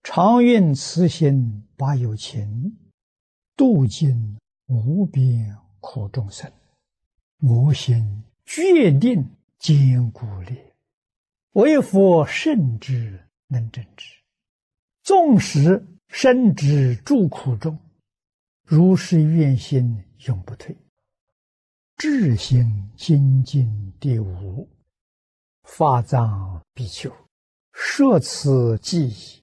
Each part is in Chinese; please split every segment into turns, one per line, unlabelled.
常运慈心把有情，度尽无边苦众生。我心决定坚固力，为佛圣智能正之。纵使身之诸苦中，如是愿心永不退。至心精进第五，法藏比丘，摄此记忆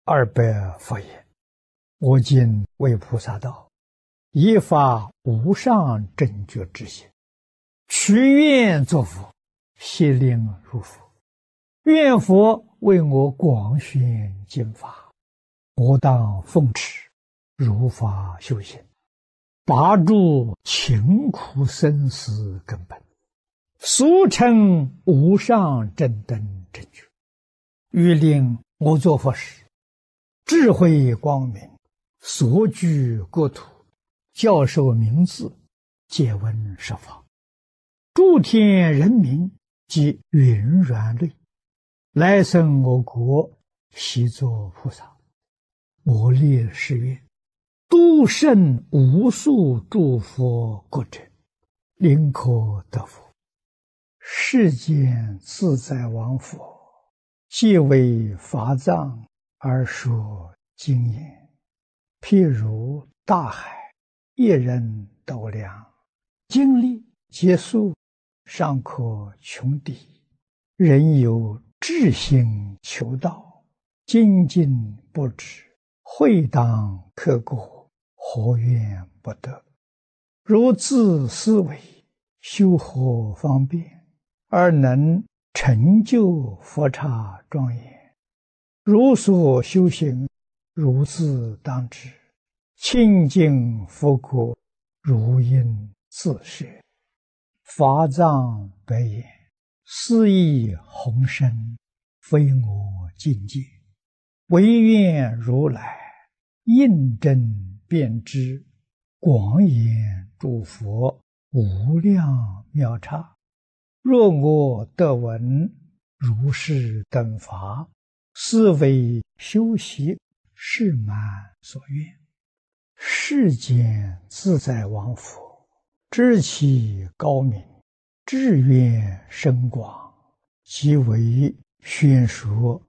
200佛言：我今为菩萨道，以发无上正觉之心，许愿作佛，悉令入佛。愿佛为我广宣经法，我当奉持，如法修行，拔除勤苦生死根本，俗称无上正等正觉。欲令我作佛时，智慧光明，所居国土，教授名字，借闻十方，诸天人民及云软类，来生我国，悉作菩萨。我立誓愿，度胜无数诸佛国者，宁可得佛。世间自在王佛，既为法藏而说经言，譬如大海，一人斗量，经历劫数，尚可穷抵。人有至心求道，精进不止，会当刻过，何怨不得？如自思维，修何方便，而能成就佛刹庄严？如所修行，如自当知，清净佛国，如应自设。法藏白言：斯亦宏深，非我境界，唯愿如来印证遍知，广演诸佛无量妙刹。若我得闻如是等法，斯为修习是满所愿。世间自在王佛，知其高明，志愿深广，即为宣说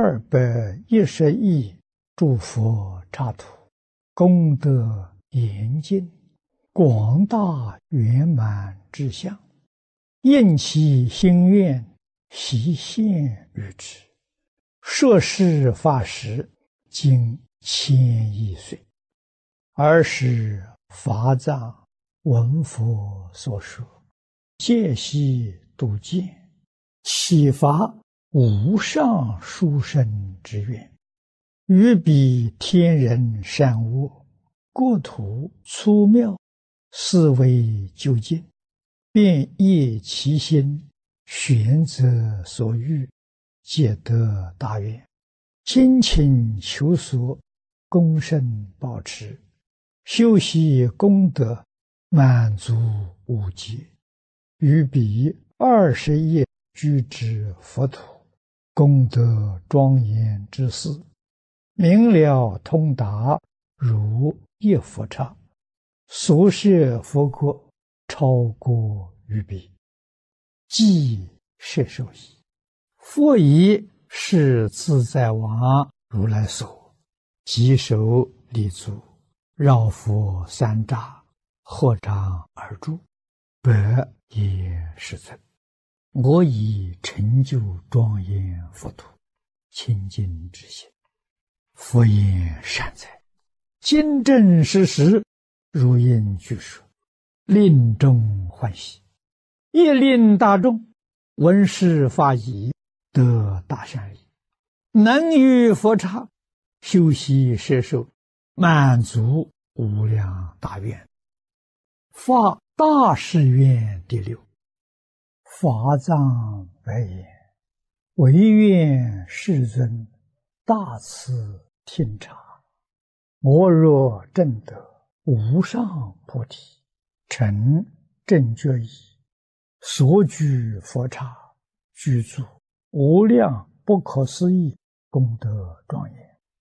210亿诸佛刹土，功德严尽，广大圆满之相，应其心愿，悉现于之。摄事法时，经千亿岁，尔时法藏闻佛所说，戒悉度见，启发无上殊胜之愿，于彼天人善恶，国土粗妙，思维究竟，便业其心，选择所欲，皆得大愿，精勤求索，功胜保持，修习功德，满足无极。于彼20亿居之佛土，功德庄严之事，明了通达，如一佛刹，所设佛国，超过于彼，即摄受矣。佛以是自在王如来所，即手立足，绕佛三匝，合掌而住，百也世尊。我已成就庄严佛土，清净之心。佛言善哉，今正实实，如应具说，令众欢喜，亦令大众闻是法已，得大善利，能于佛刹修习摄受，满足无量大愿。发大誓愿第6，法藏白言：唯愿世尊大慈听察，我若证得无上菩提，成正觉已，所居佛刹，具足无量不可思议功德庄严，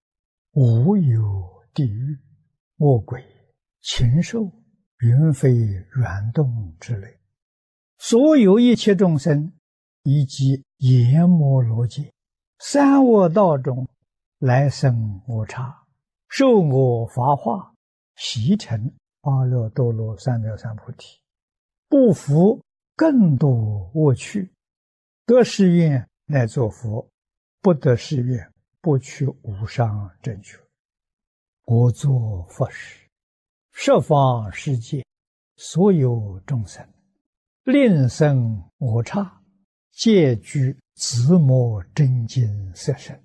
无有地狱、恶鬼、禽兽、云飞、软动之类，所有一切众生，以及阎摩罗界、三恶道中来生无差，受我法化，习成阿耨多罗三藐三菩提，不服更多恶趣，得誓愿乃作佛，不得誓愿不取无上正觉。我作佛时，十方世界所有众生，令生我刹，皆具自摩真经色身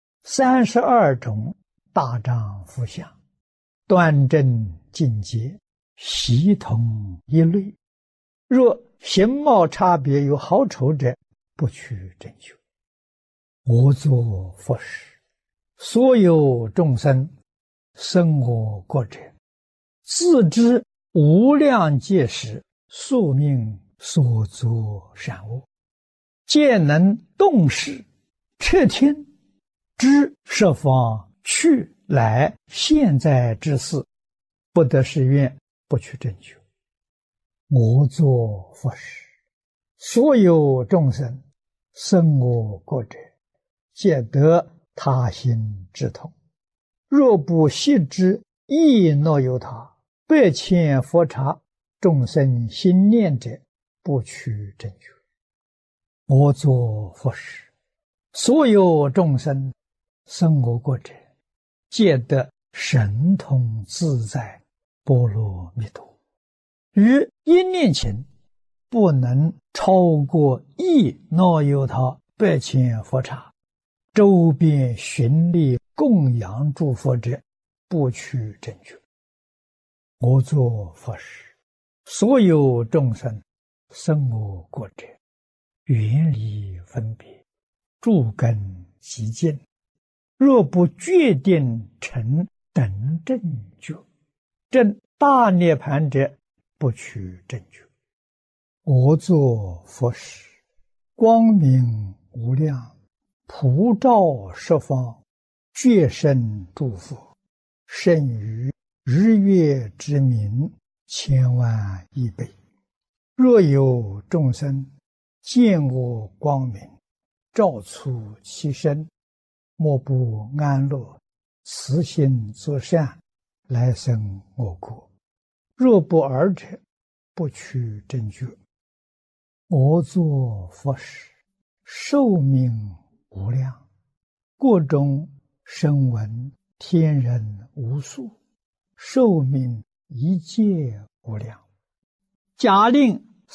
，32种大丈夫相，端正净洁，悉同一类。若形貌差别有好丑者，不取正觉。我作佛时，所有众生生我国者，自知无量劫时宿命所作善恶，皆能动识彻听，知十方去来现在之事，不得誓愿不取正觉。我作佛时，所有众生生我国者，皆得他心之痛。若不悉知亦若有他，100千佛刹众生心念者，不取正觉。我作佛时，所有众生生我国者，皆得神通自在波罗蜜多。于一念前，不能超过亦若有他100千佛刹，周边巡礼供养诸佛者，不取正觉。我作佛时，所有众生生我国者，远离分别，诸根极净，若不决定成等正觉，证大涅盘者，不取正觉。我作佛时，光明无量，普照十方，觉生诸佛，胜于日月之明千万亿倍。若有众生见我光明，照出其身，莫不安乐，慈心作善，来生我国。若不尔者，不取正觉。我作佛时，寿命无量，国中声闻天人无数，寿命一切无量。假令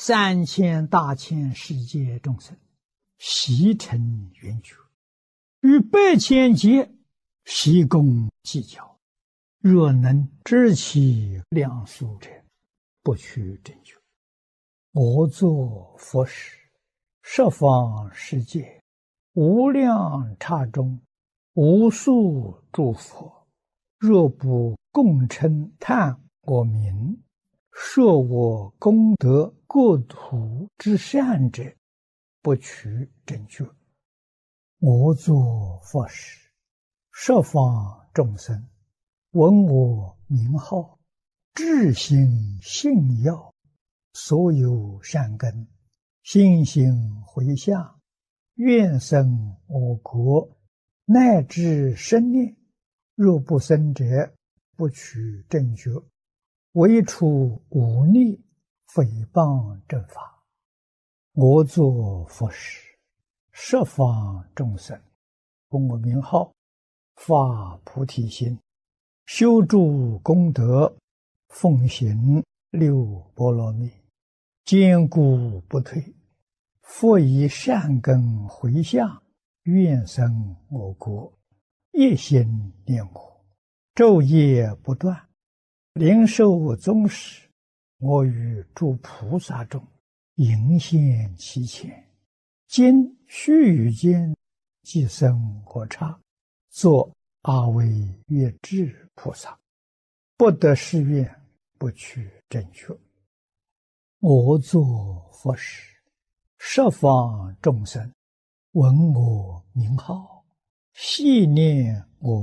3000大千世界众生悉成圆觉，于100千劫悉共计较，若能知其量数者，不取正觉。我作佛时，十方世界无量刹中，无数诸佛，若不共称叹我名，说我功德国土之善者，不取正觉。我作佛时，十方众生闻我名号，至心信要，所有善根心行回向，愿生我国，乃至生念。若不生者，不取正觉。唯除忤逆诽谤正法。我作佛时，十方众生闻我名号，发菩提心，修诸功德，奉行6波罗蜜，坚固不退，复以善根回向，愿生我国，一心念我，昼夜不断，灵受宗室，我与诸菩萨中迎现其前，今须臾间即生我刹，作阿惟越致菩萨，不得誓愿，不取正觉。我作佛时，十方众生闻我名号，细念我